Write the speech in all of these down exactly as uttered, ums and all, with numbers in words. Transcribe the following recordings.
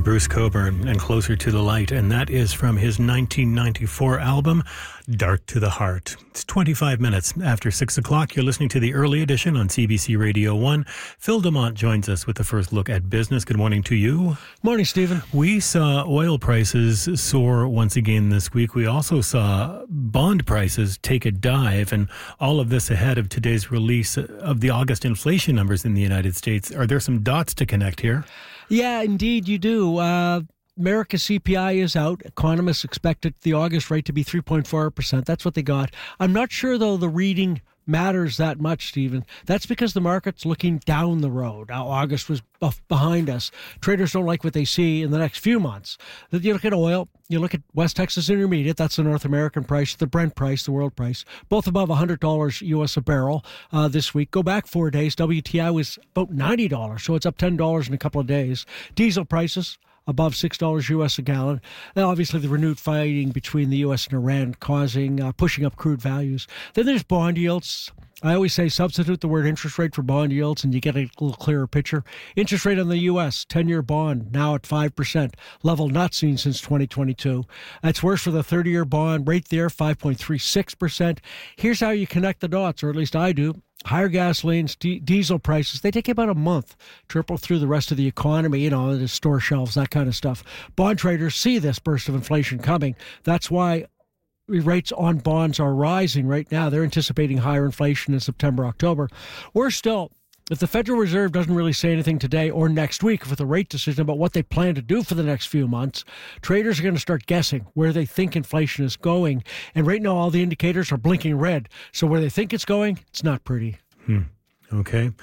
Bruce Cockburn and Closer to the Light, and that is from his nineteen ninety-four album, Dark to the Heart. It's twenty-five minutes after six o'clock. You're listening to the early edition on C B C Radio one. Phil DeMont joins us with the first look at business. Good morning to you. Morning, Stephen. We saw oil prices soar once again this week. We also saw bond prices take a dive, and all of this ahead of today's release of the August inflation numbers in the United States. Are there some dots to connect here? Yeah, indeed you do. Uh, America's C P I is out. Economists expected the August rate to be three point four percent. That's what they got. I'm not sure, though, the reading matters that much, Stephen. That's because the market's looking down the road. Now, August was behind us. Traders don't like what they see in the next few months. You look at oil, you look at West Texas Intermediate, that's the North American price, the Brent price, the world price, both above one hundred dollars U S a barrel uh, this week. Go back four days, W T I was about ninety dollars, so it's up ten dollars in a couple of days. Diesel prices above six dollars U S a gallon. Now, obviously, the renewed fighting between the U S and Iran causing, uh, pushing up crude values. Then there's bond yields. I always say substitute the word interest rate for bond yields and you get a little clearer picture. Interest rate on the U S, ten-year bond, now at five percent, level not seen since twenty twenty-two. That's worse for the thirty-year bond, rate there, five point three six percent. Here's how you connect the dots, or at least I do. Higher gasolines, d- diesel prices, they take about a month to ripple through the rest of the economy, you know, the store shelves, that kind of stuff. Bond traders see this burst of inflation coming. That's why rates on bonds are rising right now. They're anticipating higher inflation in September, October. We're still, if the Federal Reserve doesn't really say anything today or next week with a rate decision about what they plan to do for the next few months, traders are going to start guessing where they think inflation is going. And right now, all the indicators are blinking red. So where they think it's going, it's not pretty. Hmm. Okay.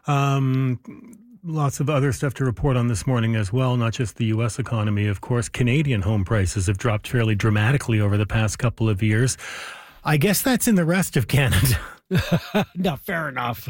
Um, lots of other stuff to report on this morning as well, not just the U S economy. Of course, Canadian home prices have dropped fairly dramatically over the past couple of years. I guess that's in the rest of Canada. No, fair enough.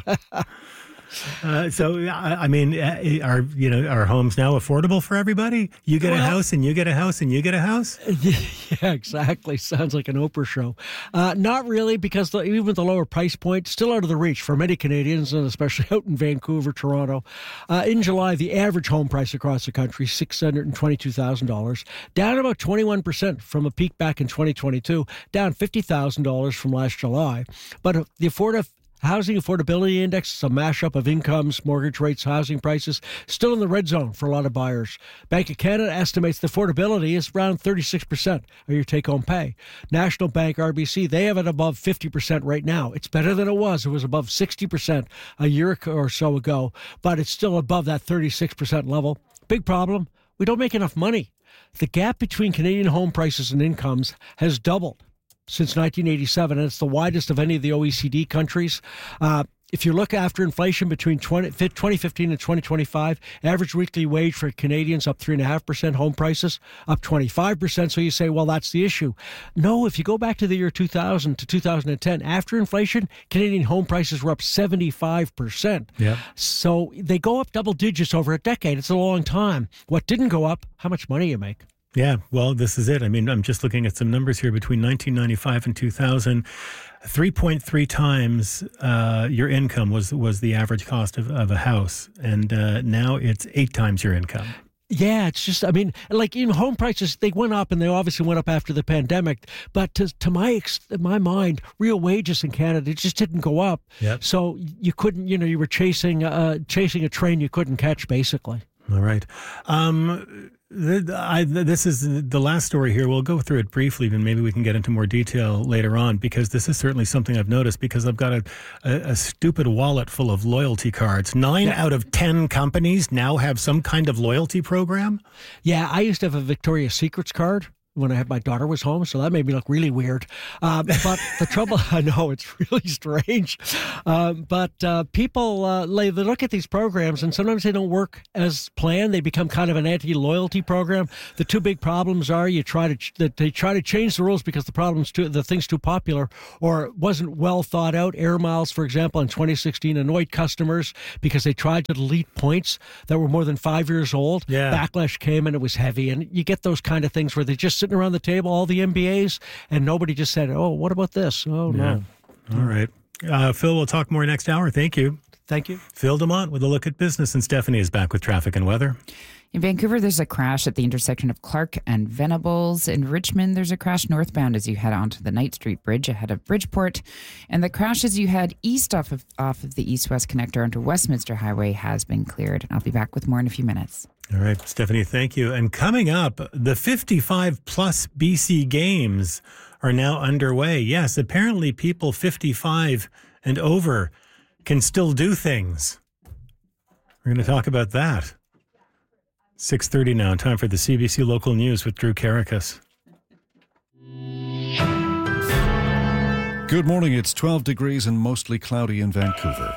Uh, so, I mean, are you know are homes now affordable for everybody? You get well, a house, and you get a house, and you get a house. Yeah, exactly. Sounds like an Oprah show. Uh, not really, because the, even with the lower price point, still out of the reach for many Canadians, and especially out in Vancouver, Toronto. Uh, in July, the average home price across the country six hundred and twenty-two thousand dollars, down about twenty-one percent from a peak back in twenty twenty-two, down fifty thousand dollars from last July. But the affordable Housing Affordability Index is a mashup of incomes, mortgage rates, housing prices, still in the red zone for a lot of buyers. Bank of Canada estimates the affordability is around thirty-six percent of your take-home pay. National Bank, R B C, they have it above fifty percent right now. It's better than it was. It was above sixty percent a year or so ago, but it's still above that thirty-six percent level. Big problem, we don't make enough money. The gap between Canadian home prices and incomes has doubled since nineteen eighty-seven, and it's the widest of any of the O E C D countries. Uh, if you look after inflation between twenty fifteen and twenty twenty-five, average weekly wage for Canadians up three point five percent, home prices up twenty-five percent. So you say, well, that's the issue. No, if you go back to the year two thousand to two thousand ten, after inflation, Canadian home prices were up seventy-five percent. Yeah. So they go up double digits over a decade. It's a long time. What didn't go up, how much money you make. Yeah, well, this is it. I mean, I'm just looking at some numbers here. Between nineteen ninety-five and two thousand, three point three times uh, your income was was the average cost of, of a house. And uh, now it's eight times your income. Yeah, it's just, I mean, like, you know, home prices, they went up, and they obviously went up after the pandemic. But to, to my ex, my mind, real wages in Canada just didn't go up. Yep. So you couldn't, you know, you were chasing, uh, chasing a train you couldn't catch, basically. All right. Um, th- I, th- this is the last story here. We'll go through it briefly, and maybe we can get into more detail later on, because this is certainly something I've noticed, because I've got a, a, a stupid wallet full of loyalty cards. Nine yeah. out of ten companies now have some kind of loyalty program. Yeah, I used to have a Victoria's Secrets card when I had my daughter was home, so that made me look really weird. Um, but the trouble, I know, it's really strange. Um, but uh, people, uh, they look at these programs, and sometimes they don't work as planned. They become kind of an anti-loyalty program. The two big problems are you try to ch- that they try to change the rules because the problem's too, the thing's too popular, or it wasn't well thought out. Air Miles, for example, in twenty sixteen, annoyed customers because they tried to delete points that were more than five years old. Yeah. Backlash came, and it was heavy. And you get those kind of things where they just sitting around the table, all the M B As, and nobody just said, oh, what about this? Oh, yeah. no. All right. Uh, Phil, we'll talk more next hour. Thank you. Thank you. Phil DeMont with a look at business, and Stephanie is back with traffic and weather. In Vancouver, there's a crash at the intersection of Clark and Venables. In Richmond, there's a crash northbound as you head onto the Knight Street Bridge ahead of Bridgeport. And the crash as you head east off of, off of the east-west connector onto Westminster Highway has been cleared. I'll be back with more in a few minutes. All right, Stephanie, thank you. And coming up, the fifty-five plus B C Games are now underway. Yes, apparently people fifty-five and over can still do things. We're going to talk about that. six thirty now, time for the C B C Local News with Drew Karakas. Good morning. It's twelve degrees and mostly cloudy in Vancouver.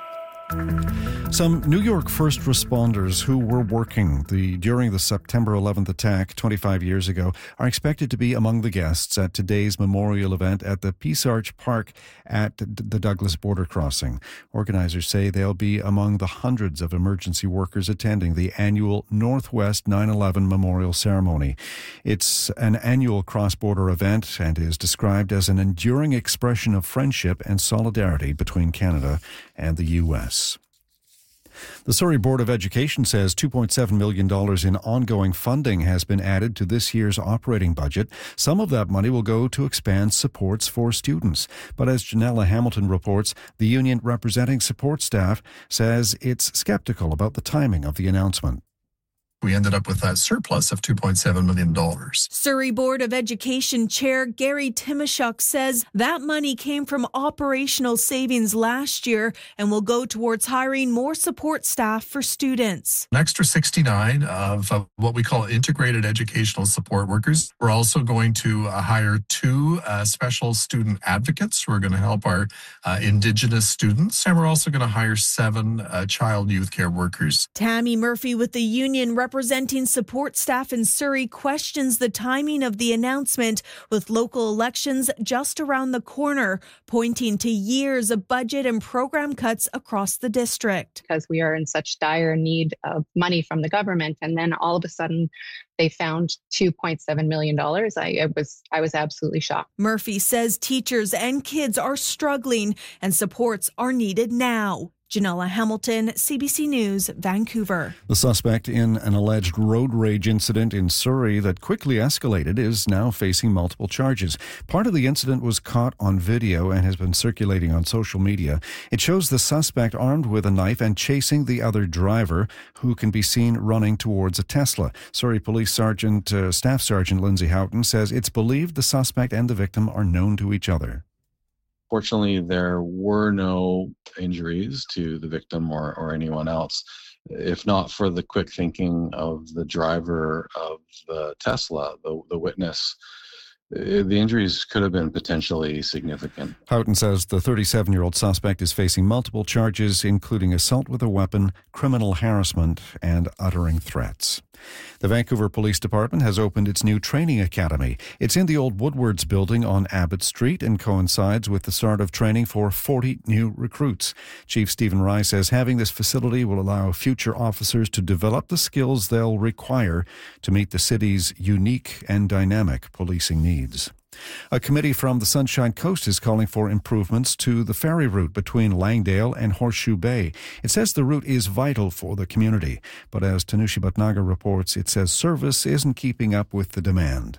Some New York first responders who were working the during the September eleventh attack twenty-five years ago are expected to be among the guests at today's memorial event at the Peace Arch Park at the Douglas border crossing. Organizers say they'll be among the hundreds of emergency workers attending the annual Northwest nine eleven Memorial Ceremony. It's an annual cross-border event and is described as an enduring expression of friendship and solidarity between Canada and the U S. The Surrey Board of Education says two point seven million dollars in ongoing funding has been added to this year's operating budget. Some of that money will go to expand supports for students. But as Janella Hamilton reports, the union representing support staff says it's skeptical about the timing of the announcement. We ended up with a surplus of two point seven million dollars. Surrey Board of Education Chair Gary Timoshuk says that money came from operational savings last year and will go towards hiring more support staff for students. An extra sixty-nine of uh, what we call integrated educational support workers. We're also going to uh, hire two uh, special student advocates who are going to help our uh, Indigenous students. And we're also going to hire seven uh, child youth care workers. Tammy Murphy with the union representing support staff in Surrey questions the timing of the announcement with local elections just around the corner, pointing to years of budget and program cuts across the district. Because we are in such dire need of money from the government, and then all of a sudden they found two point seven million dollars. I, I was I was absolutely shocked. Murphy says teachers and kids are struggling and supports are needed now. Janella Hamilton, C B C News, Vancouver. The suspect in an alleged road rage incident in Surrey that quickly escalated is now facing multiple charges. Part of the incident was caught on video and has been circulating on social media. It shows the suspect armed with a knife and chasing the other driver, who can be seen running towards a Tesla. Surrey Police Sergeant, uh, Staff Sergeant Lindsay Houghton says it's believed the suspect and the victim are known to each other. Fortunately, there were no injuries to the victim or, or anyone else. If not for the quick thinking of the driver of the Tesla, the, the witness, the injuries could have been potentially significant. Houghton says the thirty-seven-year-old suspect is facing multiple charges, including assault with a weapon, criminal harassment, and uttering threats. The Vancouver Police Department has opened its new training academy. It's in the old Woodwards building on Abbott Street and coincides with the start of training for forty new recruits. Chief Stephen Rye says having this facility will allow future officers to develop the skills they'll require to meet the city's unique and dynamic policing needs. A committee from the Sunshine Coast is calling for improvements to the ferry route between Langdale and Horseshoe Bay. It says the route is vital for the community, but as Tanushi Bhatnagar reports, it says service isn't keeping up with the demand.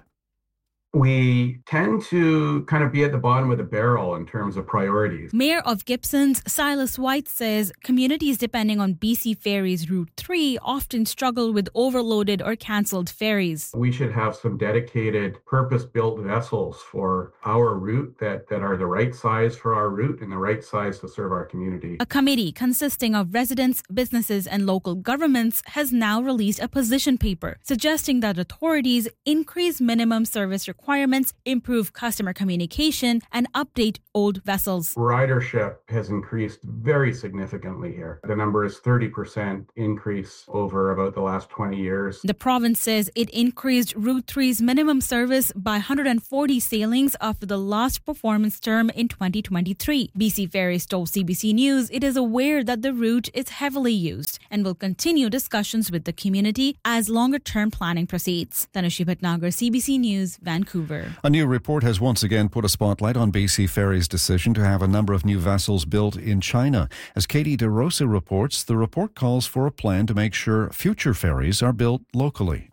We tend to kind of be at the bottom of the barrel in terms of priorities. Mayor of Gibson's Silas White says communities depending on B C Ferries Route three often struggle with overloaded or cancelled ferries. We should have some dedicated purpose-built vessels for our route that, that are the right size for our route and the right size to serve our community. A committee consisting of residents, businesses and local governments has now released a position paper suggesting that authorities increase minimum service requirements requirements, improve customer communication, and update old vessels. Ridership has increased very significantly here. The number is thirty percent increase over about the last twenty years. The province says it increased Route three's minimum service by one hundred forty sailings after the last performance term in twenty twenty-three. B C Ferries told C B C News it is aware that the route is heavily used and will continue discussions with the community as longer-term planning proceeds. Tanushi Bhatnagar, C B C News, Vancouver. Vancouver. A new report has once again put a spotlight on B C Ferry's decision to have a number of new vessels built in China. As Katie DeRosa reports, the report calls for a plan to make sure future ferries are built locally.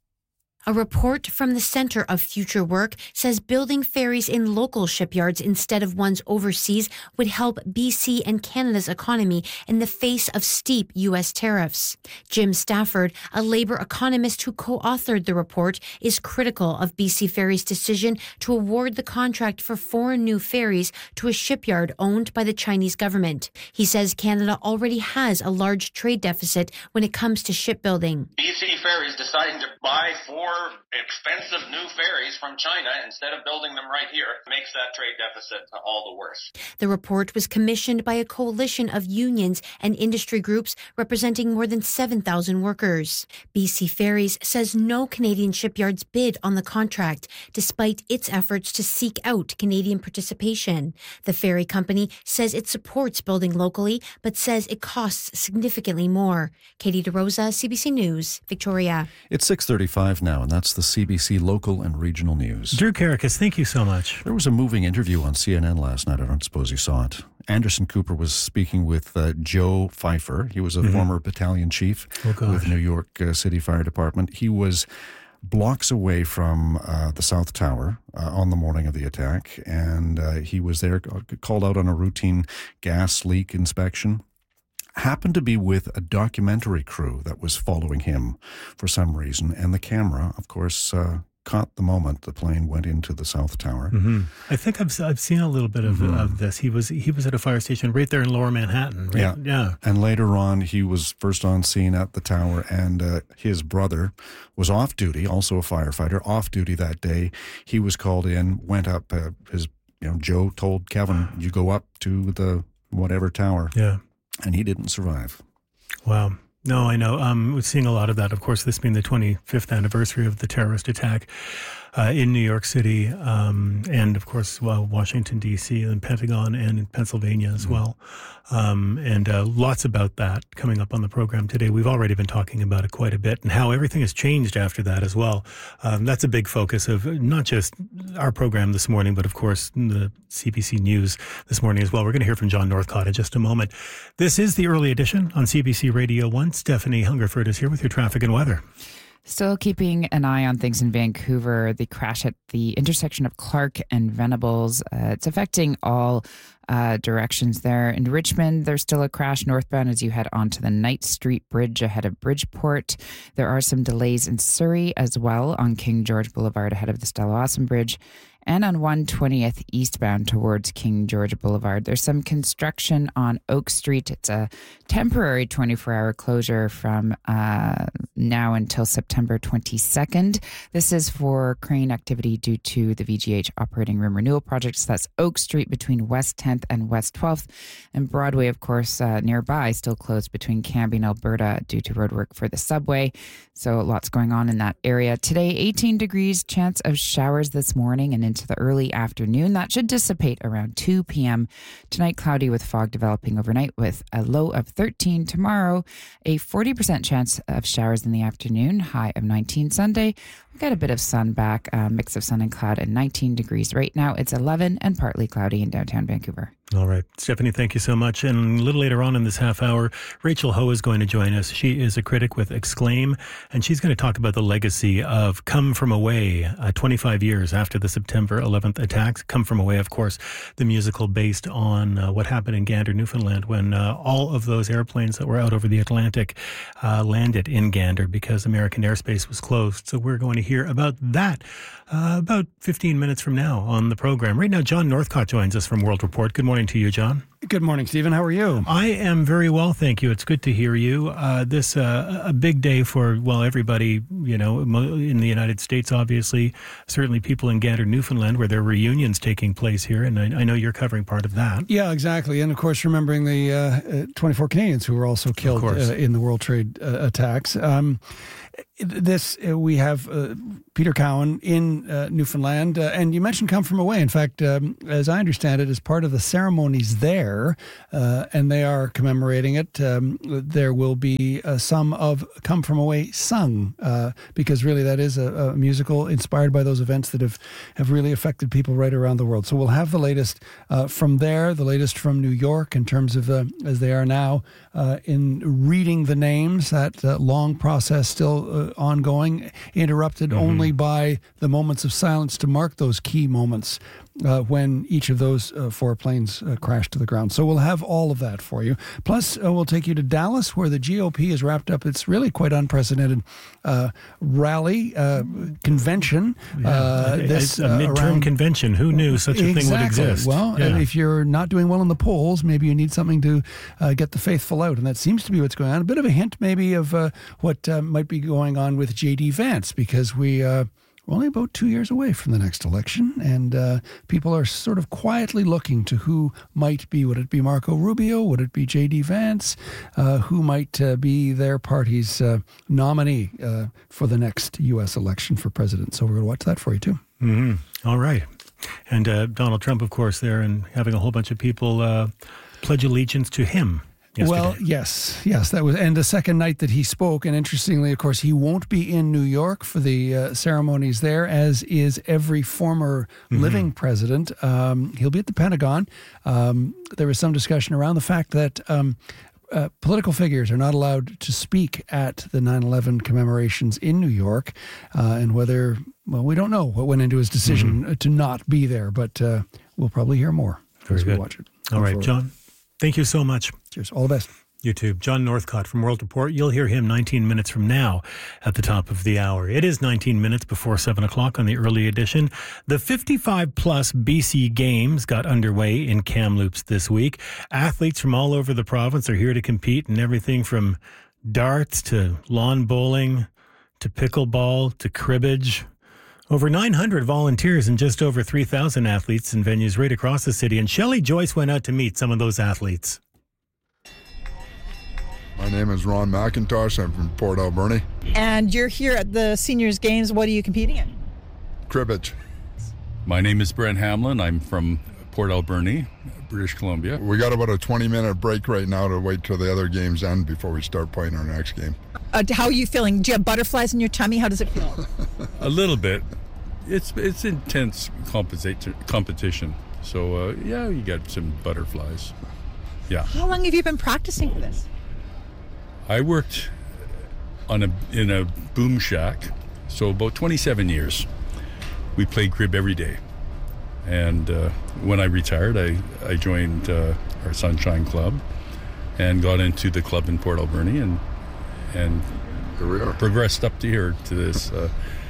A report from the Centre of Future Work says building ferries in local shipyards instead of ones overseas would help B C and Canada's economy in the face of steep U S tariffs. Jim Stafford, a Labour economist who co-authored the report, is critical of B C Ferry's decision to award the contract for four new ferries to a shipyard owned by the Chinese government. He says Canada already has a large trade deficit when it comes to shipbuilding. B C Ferries deciding to buy four expensive new ferries from China instead of building them right here makes that trade deficit all the worse. The report was commissioned by a coalition of unions and industry groups representing more than seven thousand workers. B C Ferries says no Canadian shipyards bid on the contract, despite its efforts to seek out Canadian participation. The ferry company says it supports building locally, but says it costs significantly more. Katie DeRosa, C B C News, Victoria. It's six thirty-five now, and that's the C B C local and regional news. Drew Karakas, thank you so much. There was a moving interview on C N N last night. I don't suppose you saw it. Anderson Cooper was speaking with uh, Joe Pfeiffer. He was a mm-hmm. former battalion chief oh, with New York uh, City Fire Department. He was blocks away from uh, the South Tower uh, on the morning of the attack, and uh, he was there, called out on a routine gas leak inspection. Happened to be with a documentary crew that was following him for some reason, and the camera, of course, uh, caught the moment the plane went into the South Tower. Mm-hmm. I think I've I've seen a little bit of, mm-hmm. of this. He was he was at a fire station right there in Lower Manhattan. Right? Yeah, yeah. And later on, he was first on scene at the tower, and uh, his brother was off duty, also a firefighter, off duty that day. He was called in, went up. Uh, his you know Joe told Kevin, "You go up to the whatever tower." Yeah. And he didn't survive. Wow. No, I know. Um, we're seeing a lot of that. Of course, this being the twenty-fifth anniversary of the terrorist attack uh, in New York City, um, and of course, well, Washington, D C, and Pentagon, and in Pennsylvania as mm-hmm. well. Um, and uh, lots about that coming up on the program today. We've already been talking about it quite a bit, and how everything has changed after that as well. Um, that's a big focus of not just our program this morning, but of course the C B C News this morning as well. We're going to hear from John Northcott in just a moment. This is the early edition on C B C Radio one. Stephanie Hungerford is here with your traffic and weather. Still keeping an eye on things in Vancouver. The crash at the intersection of Clark and Venables. Uh, it's affecting all uh, directions there. In Richmond, there's still a crash northbound as you head onto the Knight Street Bridge ahead of Bridgeport. There are some delays in Surrey as well on King George Boulevard ahead of the Stella Awesome Bridge. And on one twentieth eastbound towards King George Boulevard. There's some construction on Oak Street. It's a temporary twenty-four hour closure from uh, now until September twenty-second. This is for crane activity due to the V G H operating room renewal project. So that's Oak Street between West tenth and West twelfth. And Broadway, of course, uh, nearby, still closed between Cambie and Alberta due to roadwork for the subway. So lots going on in that area. Today, eighteen degrees, chance of showers this morning and in into the early afternoon. That should dissipate around two p.m. Tonight, cloudy with fog developing overnight with a low of thirteen. Tomorrow, a forty percent chance of showers in the afternoon, high of nineteen. Sunday, we've got a bit of sun back, a mix of sun and cloud at nineteen degrees. Right now, it's eleven and partly cloudy in downtown Vancouver. All right. Stephanie, thank you so much. And a little later on in this half hour, Rachel Ho is going to join us. She is a critic with Exclaim, and she's going to talk about the legacy of Come From Away, uh, twenty-five years after the September eleventh attacks. Come From Away, of course, the musical based on uh, what happened in Gander, Newfoundland, when uh, all of those airplanes that were out over the Atlantic uh, landed in Gander because American airspace was closed. So we're going to hear about that uh, about fifteen minutes from now on the program. Right now, John Northcott joins us from World Report. Good morning to you, John. Good morning, Stephen. How are you? I am very well, thank you. It's good to hear you. Uh, this uh, a big day for, well, everybody, you know, in the United States, obviously, certainly people in Gander, Newfoundland, where there are reunions taking place here, and I, I know you're covering part of that. Yeah, exactly. And, of course, remembering the uh, twenty-four Canadians who were also killed uh, in the World Trade uh, attacks. Um, this, uh, we have uh, Peter Cowan in uh, Newfoundland, uh, and you mentioned Come From Away. In fact, um, as I understand it, as part of the ceremonies there, there, uh, and they are commemorating it. Um, there will be uh, some of Come From Away sung, uh, because really that is a, a musical inspired by those events that have, have really affected people right around the world. So we'll have the latest uh, from there, the latest from New York in terms of, uh, as they are now, uh, in reading the names, that uh, long process still uh, ongoing, interrupted mm-hmm. only by the moments of silence to mark those key moments uh, when each of those uh, four planes uh, crashed to the ground. So we'll have all of that for you. Plus, uh, we'll take you to Dallas, where the G O P has wrapped up its really quite unprecedented uh, rally uh, convention. Yeah. Uh, a, this a, a midterm around, convention. Who knew such a exactly. thing would exist? Well, yeah. if you're not doing well in the polls, maybe you need something to uh, get the faithful out, and that seems to be what's going on. A bit of a hint, maybe, of uh, what uh, might be going on with J D Vance, because we. Uh, We're only about two years away from the next election, and uh, people are sort of quietly looking to who might be. Would it be Marco Rubio? Would it be J D Vance? Uh, who might uh, be their party's uh, nominee uh, for the next U S election for president? So we're going to watch that for you, too. Mm-hmm. All right. And uh, Donald Trump, of course, there, and having a whole bunch of people uh, pledge allegiance to him. Yesterday. Well, yes, yes, that was, and the second night that he spoke, and interestingly, of course, he won't be in New York for the uh, ceremonies there, as is every former mm-hmm. living president. Um, he'll be at the Pentagon. Um, there was some discussion around the fact that um, uh, political figures are not allowed to speak at the nine eleven commemorations in New York, uh, and whether, well, we don't know what went into his decision mm-hmm. to not be there, but uh, we'll probably hear more Very as we good. watch it. All right, John. Thank you so much. Cheers. All the best. You too. John Northcott from World Report. You'll hear him nineteen minutes from now at the top of the hour. It is nineteen minutes before seven o'clock on the early edition. The fifty-five plus B C Games got underway in Kamloops this week. Athletes from all over the province are here to compete in everything from darts to lawn bowling to pickleball to cribbage. Over nine hundred volunteers and just over three thousand athletes in venues right across the city. And Shelley Joyce went out to meet some of those athletes. My name is Ron McIntosh. I'm from Port Alberni. And you're here at the Seniors Games. What are you competing in? Cribbage. My name is Brent Hamlin. I'm from Port Alberni, British Columbia. We got about a twenty minute break right now to wait till the other games end before we start playing our next game. Uh, how are you feeling? Do you have butterflies in your tummy? How does it feel? A little bit. It's it's intense competition. So, uh, yeah, you got some butterflies. Yeah. How long have you been practicing for this? I worked on a in a boom shack, so about twenty-seven years. We played crib every day. And uh, when I retired, I, I joined uh, our Sunshine Club and got into the club in Port Alberni and and progressed up to here to this uh,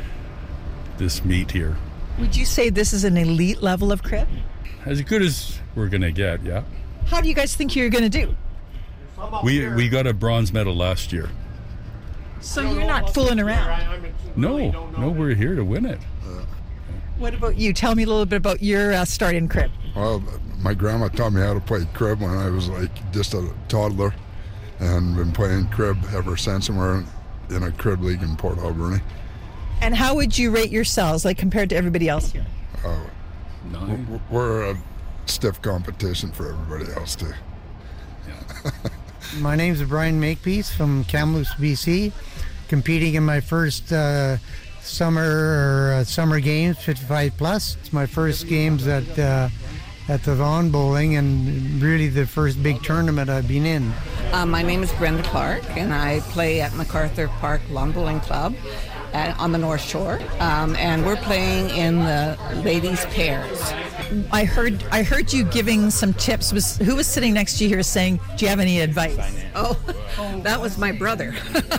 this meet here. Would you say this is an elite level of crib? As good as we're going to get, yeah. How do you guys think you're going to do? We we got a bronze medal last year. So you're not fooling around? No, no, we're here to win it. What about you? Tell me a little bit about your uh, start in crib. Well, my grandma taught me how to play crib when I was like just a toddler, and been playing crib ever since, and we're in a crib league in Port Alberni. And how would you rate yourselves, like compared to everybody else here? Oh, Nine. We're a stiff competition for everybody else too. Yeah. My name's Brian Makepeace from Kamloops, B C, competing in my first uh, summer or uh, summer games, fifty-five plus. It's my first games at uh, at the lawn bowling, and really the first big tournament I've been in. Uh, my name is Brenda Clark, and I play at MacArthur Park Lawn Bowling Club uh, on the North Shore, um, and we're playing in the ladies' pairs. I heard I heard you giving some tips. Was who was sitting next to you here saying, do you have any advice? Oh, that was my brother.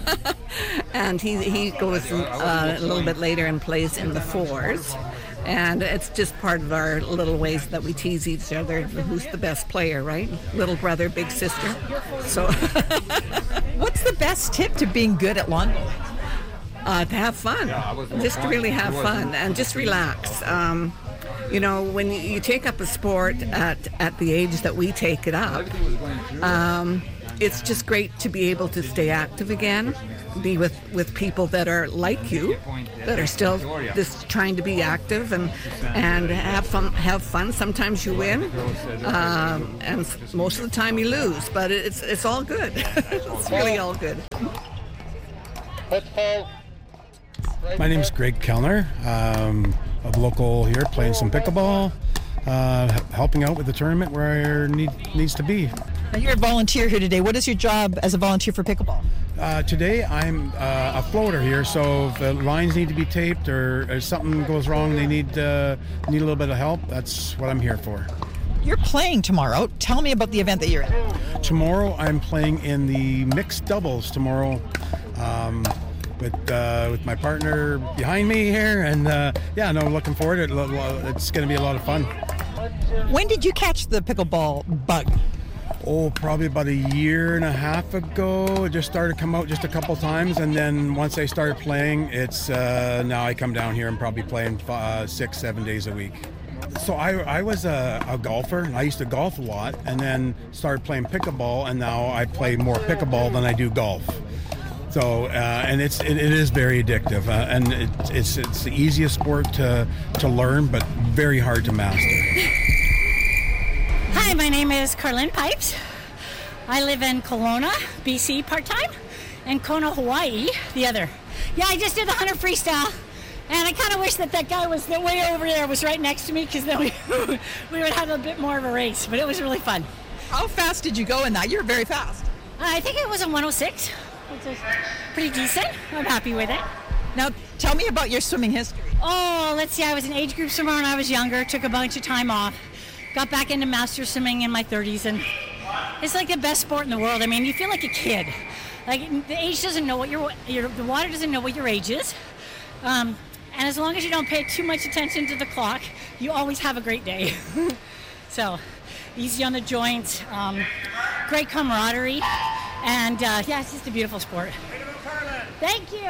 And he, he goes uh, a little bit later and plays in the fours. And it's just part of our little ways that we tease each other, who's the best player, right? Little brother, big sister. So, what's the best tip to being good at lawn bowling? Uh, to have fun, just to really have fun and just relax. Um, You know, when you take up a sport at, at the age that we take it up, um, it's just great to be able to stay active again be with, with people that are like you, that are still just trying to be active and and have fun. Have fun. Sometimes you win, um, and most of the time you lose. But it's it's all good. It's really all good. My name is Greg Kellner. Um, a local here playing some pickleball, uh, helping out with the tournament where I need needs to be. Now you're a volunteer here today. What is your job as a volunteer for pickleball? Uh, today I'm uh, a floater here, so if the lines need to be taped or, or something goes wrong, they need uh, need a little bit of help. That's what I'm here for. You're playing tomorrow. Tell me about the event that you're in. Tomorrow I'm playing in the mixed doubles tomorrow. Um, with uh, with my partner behind me here, and uh, yeah, no, looking forward to it. It's going to be a lot of fun. When did you catch the pickleball bug? Oh, probably about a year and a half ago. It just started to come out just a couple times, and then once I started playing, it's uh, now I come down here and probably playing uh, six, seven days a week. So I, I was a, a golfer, and I used to golf a lot, and then started playing pickleball, and now I play more pickleball than I do golf. So, uh, and it's it, it is very addictive, uh, and it, it's it's the easiest sport to to learn, but very hard to master. Hi, my name is Carlin Pipes. I live in Kelowna, B C part-time, and Kona, Hawaii, the other. Yeah, I just did the one hundred freestyle, and I kind of wish that that guy was the way over there was right next to me, because then we, we would have a bit more of a race, but it was really fun. How fast did you go in that? You're very fast. Uh, I think it was a one oh six. Which is pretty decent. I'm happy with it. Now, tell me about your swimming history. Oh, let's see. I was an age group swimmer when I was younger. Took a bunch of time off. Got back into master swimming in my thirties, and it's like the best sport in the world. I mean, you feel like a kid. Like the age doesn't know what your, your the water doesn't know what your age is, um, and as long as you don't pay too much attention to the clock, you always have a great day. So, easy on the joints. Um, great camaraderie. And uh, yeah, it's just a beautiful sport. Thank you.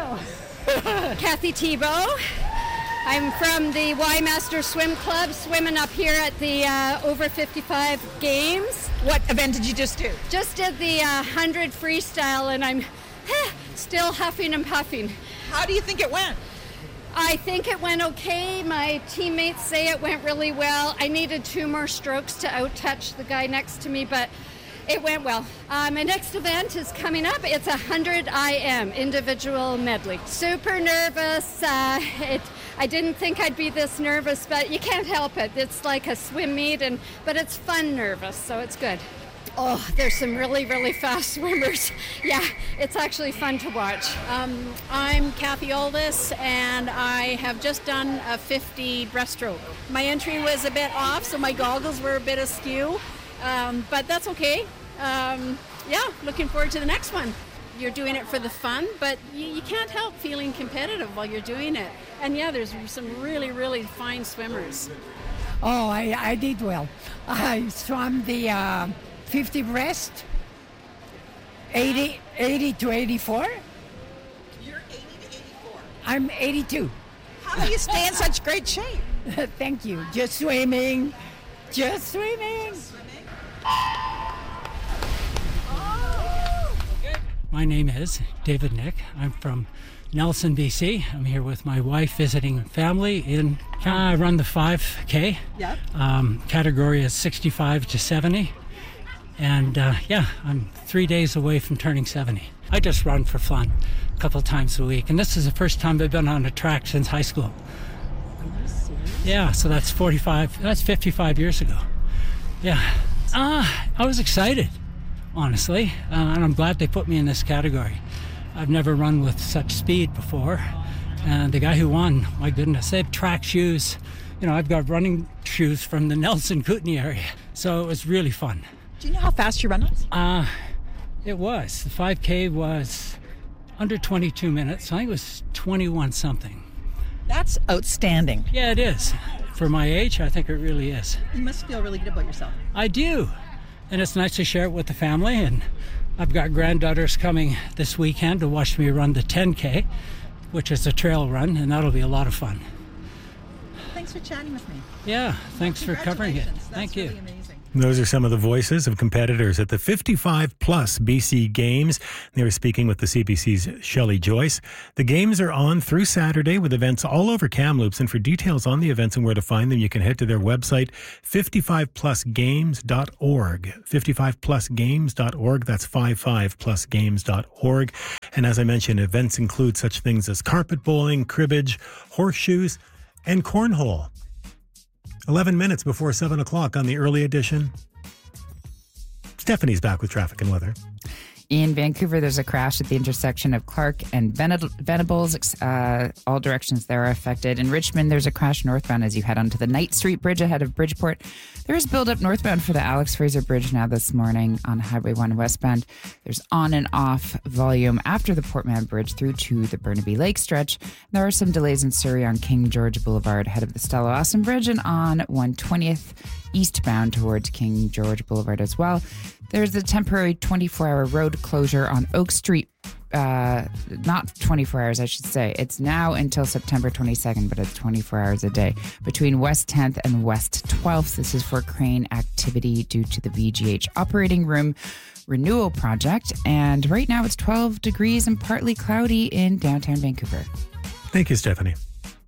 Kathy Tebow. I'm from the Y Master Swim Club, swimming up here at the uh, over fifty-five games. What event did you just do? Just did the uh, one hundred freestyle, and I'm still huffing and puffing. How do you think it went? I think it went okay. My teammates say it went really well. I needed two more strokes to out-touch the guy next to me, but it went well. Uh, my next event is coming up. It's a one hundred I M, individual medley. Super nervous. Uh, it, I didn't think I'd be this nervous, but you can't help it. It's like a swim meet, and but it's fun nervous, so it's good. Oh, there's some really, really fast swimmers. Yeah, it's actually fun to watch. Um, I'm Kathy Aldis, and I have just done a fifty breaststroke. My entry was a bit off, so my goggles were a bit askew. Um, but that's okay. Um, yeah, looking forward to the next one. You're doing it for the fun, but you, you can't help feeling competitive while you're doing it. And yeah, there's some really, really fine swimmers. Oh, I, I did well. I swam the uh, fifty breast, eighty, eighty to eighty-four. You're eighty to eighty-four. I'm eighty-two. How do you stay in such great shape? Thank you. Just swimming. Just swimming. My name is David Nick. I'm from Nelson, B C. I'm here with my wife visiting family in Canada. I run the five K. Yep. Um, category is sixty-five to seventy. And uh, yeah, I'm three days away from turning seventy. I just run for fun a couple times a week. And this is the first time I've been on a track since high school. Yeah, so that's forty-five, that's fifty-five years ago. Yeah. Ah, I was excited, honestly, uh, and I'm glad they put me in this category. I've never run with such speed before, and the guy who won, my goodness, they have track shoes. You know, I've got running shoes from the Nelson Kootenay area, so it was really fun. Do you know how fast you run it? Uh, it was. The five K was under twenty-two minutes. I think it was twenty-one something. That's outstanding. Yeah, it is. For my age, I think it really is. You must feel really good about yourself. I do. And it's nice to share it with the family. And I've got granddaughters coming this weekend to watch me run the ten K, which is a trail run, and that'll be a lot of fun. Thanks for chatting with me. Yeah, thanks for covering it. That's Thank really you. amazing. Those are some of the voices of competitors at the fifty-five plus B C Games. They were speaking with the C B C's Shelley Joyce. The games are on through Saturday with events all over Kamloops. And for details on the events and where to find them, you can head to their website, fifty-five plus games dot org. fifty-five plus games dot org. That's fifty-five plus games dot org. And as I mentioned, events include such things as carpet bowling, cribbage, horseshoes, and cornhole. eleven minutes before seven o'clock on the early edition. Stephanie's back with traffic and weather. In Vancouver, there's a crash at the intersection of Clark and Venables. Uh, all directions there are affected. In Richmond, there's a crash northbound as you head onto the Knight Street Bridge ahead of Bridgeport. There is build-up northbound for the Alex Fraser Bridge now this morning on Highway one westbound. There's on and off volume after the Port Mann Bridge through to the Burnaby Lake stretch. There are some delays in Surrey on King George Boulevard ahead of the Stella Austin Bridge and on one twentieth eastbound towards King George Boulevard as well. There's a temporary twenty-four hour road closure on Oak Street. Uh, not twenty-four hours, I should say. It's now until September twenty-second, but it's twenty-four hours a day between West tenth and West twelfth. This is for crane activity due to the V G H operating room renewal project. And right now it's twelve degrees and partly cloudy in downtown Vancouver. Thank you, Stephanie.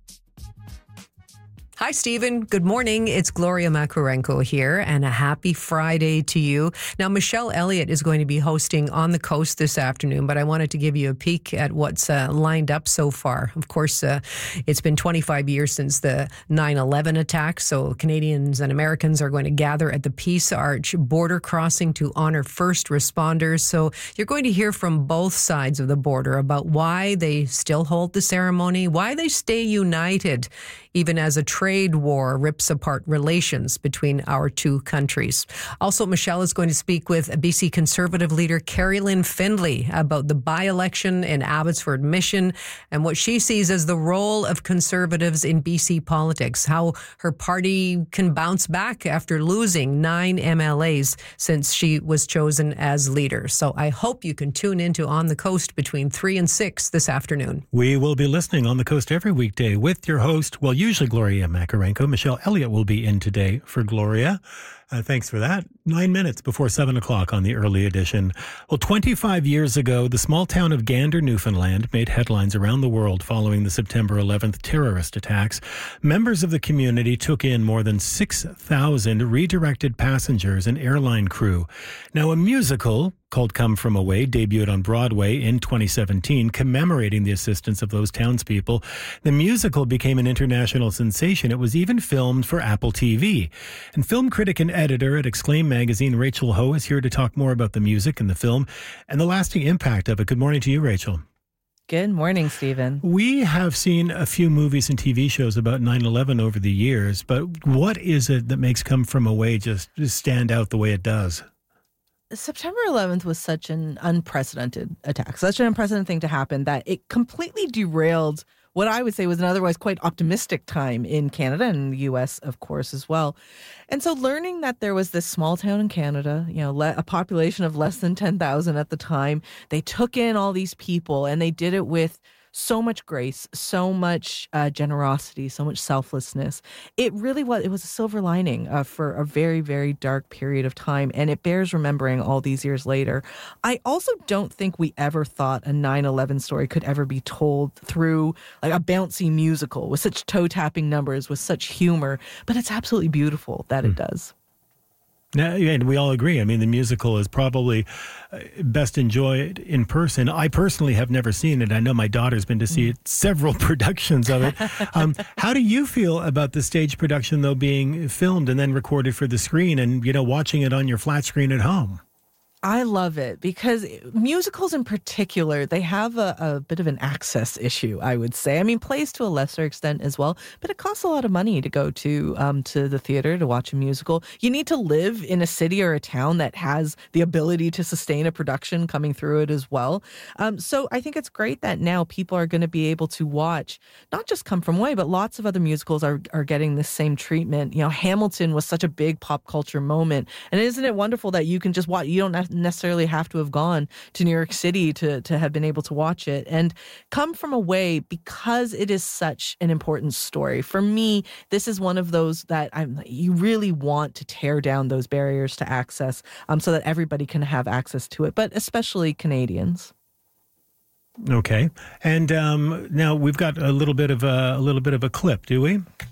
Hi, Stephen. Good morning. It's Gloria Makarenko here, and a happy Friday to you. Now, Michelle Elliott is going to be hosting On the Coast this afternoon, but I wanted to give you a peek at what's uh, lined up so far. Of course, uh, it's been twenty-five years since the nine eleven attack, so Canadians and Americans are going to gather at the Peace Arch border crossing to honor first responders. So you're going to hear from both sides of the border about why they still hold the ceremony, why they stay united, even as a trade war rips apart relations between our two countries. Also, Michelle is going to speak with B C Conservative leader Carrie Lynn Findlay about the by-election in Abbotsford Mission and what she sees as the role of Conservatives in B C politics, how her party can bounce back after losing nine M L As since she was chosen as leader. So I hope you can tune into On the Coast between three and six this afternoon. We will be listening On the Coast every weekday with your host, well, usually Gloria Makarenko. Michelle Elliott will be in today for Gloria. Uh, thanks for that. Nine minutes before seven o'clock on the early edition. Well, twenty-five years ago, the small town of Gander, Newfoundland, made headlines around the world following the September eleventh terrorist attacks. Members of the community took in more than six thousand redirected passengers and airline crew. Now, a musical called Come From Away debuted on Broadway in twenty seventeen, commemorating the assistance of those townspeople. The musical became an international sensation. It was even filmed for Apple T V. And film critic and editor at Exclaim magazine, Rachel Ho, is here to talk more about the music and the film and the lasting impact of it. Good morning to you, Rachel. Good morning, Stephen. We have seen a few movies and T V shows about nine eleven over the years, but what is it that makes Come From Away just, just stand out the way it does? September eleventh was such an unprecedented attack, such an unprecedented thing to happen that it completely derailed what I would say was an otherwise quite optimistic time in Canada and the U S, of course, as well. And so learning that there was this small town in Canada, you know, a population of less than ten thousand at the time, they took in all these people and they did it with so much grace, so much uh, generosity, so much selflessness. It really was, it was a silver lining uh, for a very, very dark period of time. And it bears remembering all these years later. I also don't think we ever thought a nine eleven story could ever be told through like a bouncy musical with such toe-tapping numbers, with such humor. But it's absolutely beautiful that mm. it does. Now, and we all agree. I mean, the musical is probably best enjoyed in person. I personally have never seen it. I know my daughter's been to see it, several productions of it. Um, how do you feel about the stage production, though, being filmed and then recorded for the screen and, you know, watching it on your flat screen at home? I love it because musicals in particular, they have a, a bit of an access issue, I would say. I mean, plays to a lesser extent as well, but it costs a lot of money to go to um, to the theater to watch a musical. You need to live in a city or a town that has the ability to sustain a production coming through it as well. Um, so I think it's great that now people are going to be able to watch not just Come From Away, but lots of other musicals are, are getting this same treatment. You know, Hamilton was such a big pop culture moment. And isn't it wonderful that you can just watch, you don't necessarily have to have gone to New York City to, to have been able to watch it, and come from away because it is such an important story. For me, this is one of those that I'm, you really want to tear down those barriers to access um, so that everybody can have access to it, but especially Canadians. Okay. And um, now we've got a little bit of a, a little bit of a clip, do we?